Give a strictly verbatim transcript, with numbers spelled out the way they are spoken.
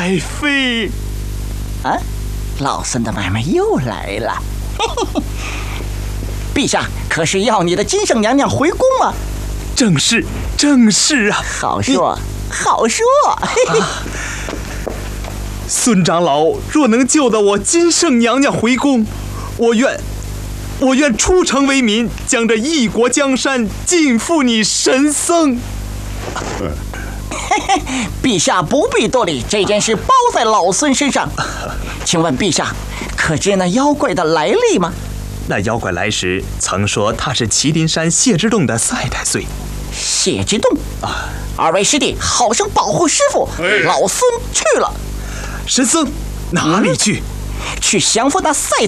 爱妃。 啊，老孙的买卖又来了。陛下可是要你的金圣娘娘回宫吗？ 正是，正是啊。 好说，好说。 啊，孙长老若能救得我金圣娘娘回宫，我愿，我愿出城为民，将这一国江山尽付你神僧。 陛下不必多礼，这件事包在老孙身上。请问陛下，可知那妖怪的来历吗？ 那妖怪来时曾说他是麒麟山谢之洞的赛太岁。 谢之洞啊！二位师弟好生保护师傅，老孙去了。 神僧哪里去？ 嗯、去降服那赛